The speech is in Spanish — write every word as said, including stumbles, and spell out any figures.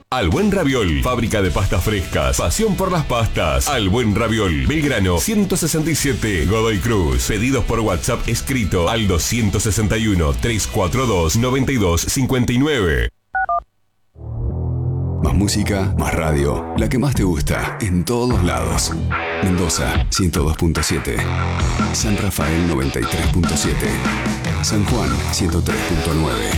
Al Buen Raviol, fábrica de pastas frescas, pasión por las pastas. Al Buen Raviol, Belgrano ciento sesenta y siete, Godoy Cruz. Pedidos por WhatsApp escrito al doscientos sesenta y uno, trescientos cuarenta y dos, noventa y dos cincuenta y nueve. Más música, más radio, la que más te gusta, en todos lados. Mendoza, ciento dos punto siete. San Rafael, noventa y tres punto siete. San Juan, ciento tres punto nueve.